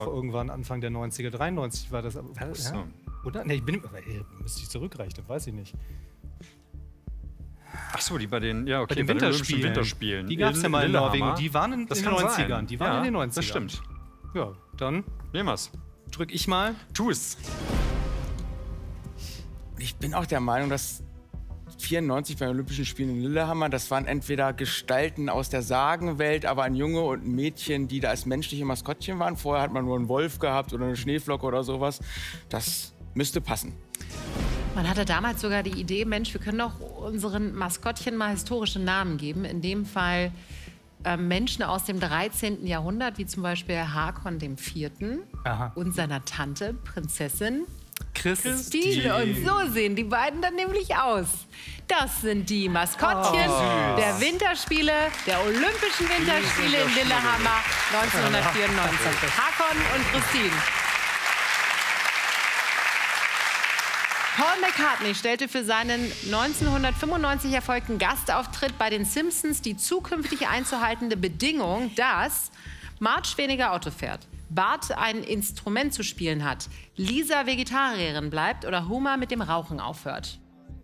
Irgendwann Anfang der 90er, 93 war das. So. Ja? Oder? Nee, müsste ich zurückrechnen, weiß ich nicht. Ach so, die bei den, ja, okay, bei den Winterspielen. Die gab es ja mal in Norwegen. Die waren in den 90ern. Die waren in den 90ern. Das stimmt. Ja, dann nehmen wir's. Drück ich mal. Tu es. Ich bin auch der Meinung, dass 94 bei den Olympischen Spielen in Lillehammer, das waren entweder Gestalten aus der Sagenwelt, aber ein Junge und ein Mädchen, die da als menschliche Maskottchen waren. Vorher hat man nur einen Wolf gehabt oder eine Schneeflocke oder sowas. Das müsste passen. Man hatte damals sogar die Idee, Mensch, wir können doch unseren Maskottchen mal historische Namen geben. In dem Fall Menschen aus dem 13. Jahrhundert, wie zum Beispiel Hakon IV. Aha. Und seiner Tante, Prinzessin Christine. Und so sehen die beiden dann nämlich aus. Das sind die Maskottchen der Winterspiele, der Olympischen Winterspiele in Lillehammer 1994. Hakon und Christine. Paul McCartney stellte für seinen 1995 erfolgten Gastauftritt bei den Simpsons die zukünftig einzuhaltende Bedingung, dass Marge weniger Auto fährt, Bart ein Instrument zu spielen hat, Lisa Vegetarierin bleibt oder Homer mit dem Rauchen aufhört.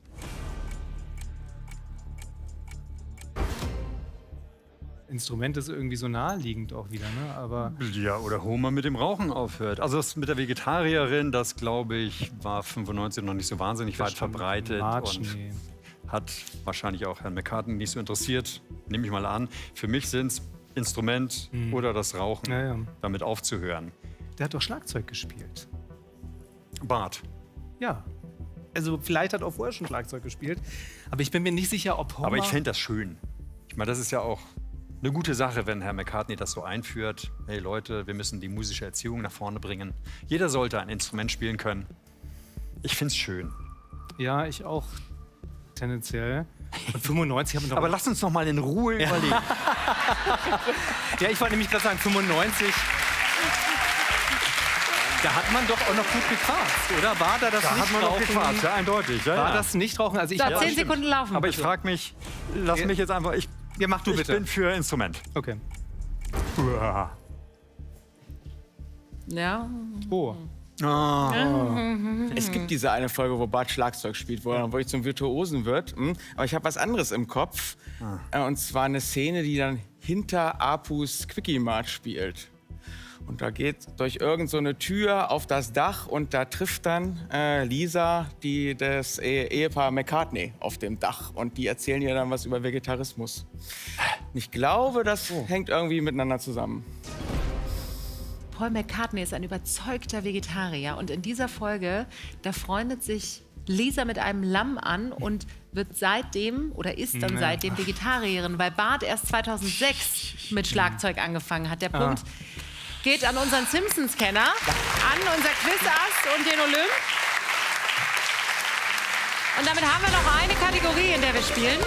Instrument ist irgendwie so naheliegend auch wieder, ne? Aber ja, oder Homer mit dem Rauchen aufhört. Also das mit der Vegetarierin, das glaube ich, war 95 noch nicht so wahnsinnig weit verbreitet und hat wahrscheinlich auch Herrn McCartney nicht so interessiert, nehme ich mal an. Für mich sind es Instrument oder das Rauchen, damit aufzuhören. Der hat doch Schlagzeug gespielt. Bart. Ja. Also vielleicht hat er auch vorher schon Schlagzeug gespielt, aber ich bin mir nicht sicher, ob Homer... Aber ich fände das schön. Ich meine, das ist ja auch eine gute Sache, wenn Herr McCartney das so einführt. Hey Leute, wir müssen die musische Erziehung nach vorne bringen. Jeder sollte ein Instrument spielen können. Ich finde es schön. Ja, ich auch tendenziell. Und 95 haben wir noch... Aber lass uns noch mal in Ruhe überlegen. Ja, ich wollte nämlich gerade sagen, 95... Da hat man doch auch noch gut gequarzt, oder? War da das da hat man noch gequarzt, ja, eindeutig. Ja, war das Nichtrauchen? Also ich so, 10 Sekunden laufen. Aber ich frage mich, lass mich jetzt einfach... Ja, mach du bitte. Ich bin für Instrument. Okay. Uah. Ja. Oh. Es gibt diese eine Folge, wo Bart Schlagzeug spielt, wo er dann wirklich zum Virtuosen wird. Aber ich habe was anderes im Kopf. Und zwar eine Szene, die dann hinter Apus Quickie-Mart spielt. Und da geht durch irgend so eine Tür auf das Dach und da trifft dann Lisa das Ehepaar McCartney auf dem Dach. Und die erzählen ihr dann was über Vegetarismus. Und ich glaube, das hängt irgendwie miteinander zusammen. Paul McCartney ist ein überzeugter Vegetarier. Und in dieser Folge, da freundet sich Lisa mit einem Lamm an und wird seitdem oder ist dann seitdem Vegetarierin, weil Bart erst 2006 mit Schlagzeug angefangen hat. Der Punkt geht an unseren Simpsons-Kenner, an unser Quizass und den Olymp. Und damit haben wir noch eine Kategorie, in der wir spielen.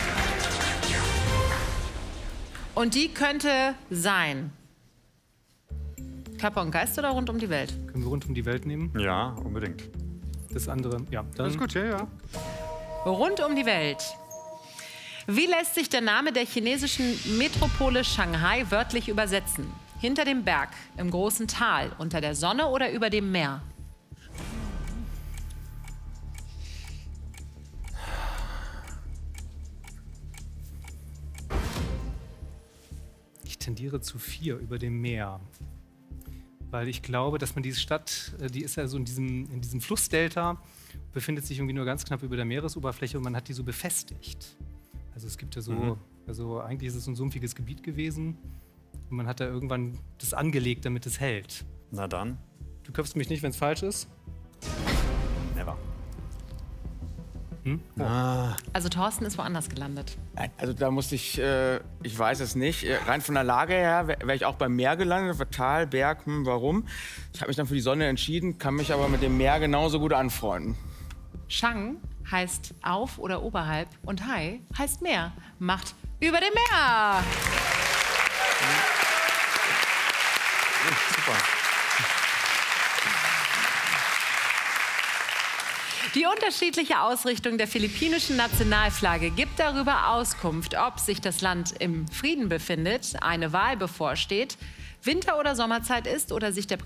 Und die könnte sein Körper und Geist oder rund um die Welt? Können wir rund um die Welt nehmen? Ja, unbedingt. Das andere, ja. Dann Das ist gut, ja. Rund um die Welt. Wie lässt sich der Name der chinesischen Metropole Shanghai wörtlich übersetzen? Hinter dem Berg, im großen Tal, unter der Sonne oder über dem Meer? Ich tendiere zu 4, über dem Meer. Weil ich glaube, dass man diese Stadt, die ist ja so in diesem Flussdelta, befindet sich irgendwie nur ganz knapp über der Meeresoberfläche und man hat die so befestigt. Also es gibt ja so, also eigentlich ist es ein sumpfiges Gebiet gewesen und man hat da irgendwann das angelegt, damit es hält. Na dann. Du köpfst mich nicht, wenn es falsch ist? Never. Also Thorsten ist woanders gelandet. Nein, also da musste ich weiß es nicht. Rein von der Lage her wäre ich auch beim Meer gelandet. Tal, Berg, warum? Ich habe mich dann für die Sonne entschieden, kann mich aber mit dem Meer genauso gut anfreunden. Shang heißt auf oder oberhalb und Hai heißt Meer. Macht über dem Meer. Super. Die unterschiedliche Ausrichtung der philippinischen Nationalflagge gibt darüber Auskunft, ob sich das Land im Frieden befindet, eine Wahl bevorsteht, Winter- oder Sommerzeit ist oder sich der